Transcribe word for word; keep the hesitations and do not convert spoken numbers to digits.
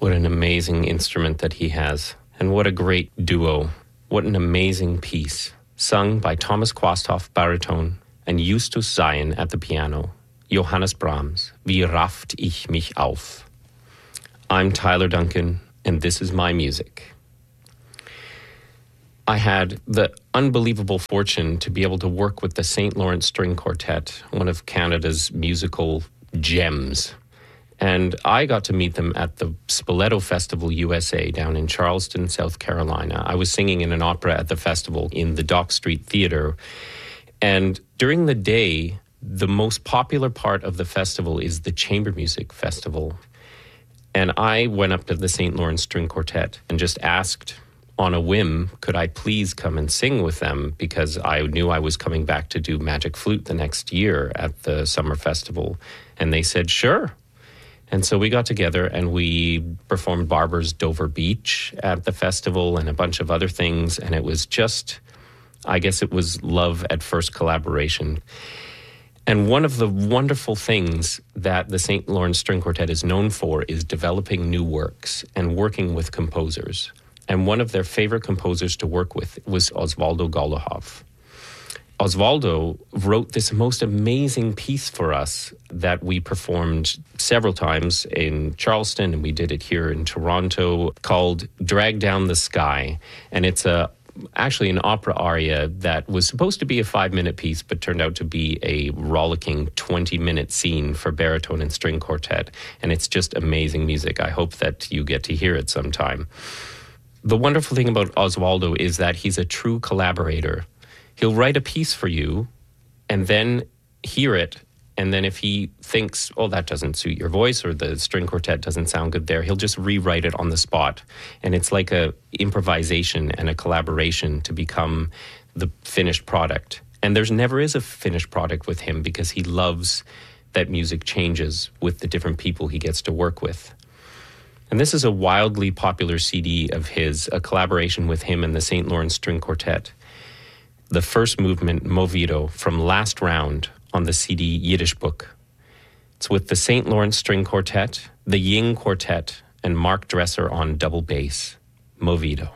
What an amazing instrument that he has. And what a great duo. What an amazing piece. Sung by Thomas Quasthoff, baritone, and Justus Zion at the piano. Johannes Brahms, Wie rafft ich mich auf? I'm Tyler Duncan, and this is my music. I had the unbelievable fortune to be able to work with the Saint Lawrence String Quartet, one of Canada's musical gems. And I got to meet them at the Spoleto Festival U S A down in Charleston, South Carolina. I was singing in an opera at the festival in the Dock Street Theater. And during the day, the most popular part of the festival is the Chamber Music Festival. And I went up to the Saint Lawrence String Quartet and just asked on a whim, could I please come and sing with them, because I knew I was coming back to do Magic Flute the next year at the summer festival. And they said, sure. And so we got together and we performed Barber's Dover Beach at the festival and a bunch of other things. And it was just, I guess it was love at first collaboration. And one of the wonderful things that the Saint Lawrence String Quartet is known for is developing new works and working with composers. And one of their favorite composers to work with was Osvaldo Golijov. Osvaldo wrote this most amazing piece for us that we performed several times in Charleston, and we did it here in Toronto, called Drag Down the Sky. And it's a actually an opera aria that was supposed to be a five-minute piece, but turned out to be a rollicking twenty-minute scene for baritone and string quartet. And it's just amazing music. I hope that you get to hear it sometime. The wonderful thing about Osvaldo is that he's a true collaborator. He'll write a piece for you and then hear it. And then if he thinks, oh, that doesn't suit your voice or the string quartet doesn't sound good there, he'll just rewrite it on the spot. And it's like a improvisation and a collaboration to become the finished product. And there's never is a finished product with him because he loves that music changes with the different people he gets to work with. And this is a wildly popular C D of his, a collaboration with him and the Saint Lawrence String Quartet. The first movement, Movido, from Last Round on the C D Yiddish book. It's with the Saint Lawrence String Quartet, the Ying Quartet, and Mark Dresser on double bass. Movido.